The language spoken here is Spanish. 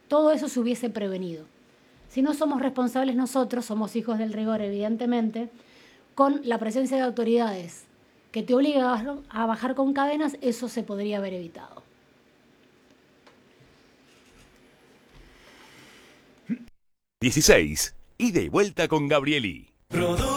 todo eso se hubiese prevenido. Si no somos responsables nosotros, somos hijos del rigor evidentemente, con la presencia de autoridades que te obligan a bajar con cadenas, eso se podría haber evitado. ...16... Ida y vuelta con Gabrieli.